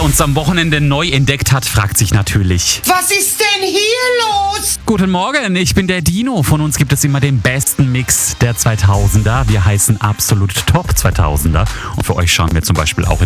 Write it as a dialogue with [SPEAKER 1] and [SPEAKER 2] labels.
[SPEAKER 1] uns am Wochenende neu entdeckt hat, fragt sich natürlich:
[SPEAKER 2] Was ist denn hier los?
[SPEAKER 1] Guten Morgen, ich bin der Dino. Von uns gibt es immer den besten Mix der 2000er. Wir heißen Absolut Top 2000er. Und für euch schauen wir zum Beispiel auch in